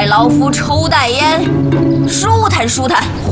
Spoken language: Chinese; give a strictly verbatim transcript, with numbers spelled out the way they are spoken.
老夫抽袋烟，舒坦舒坦。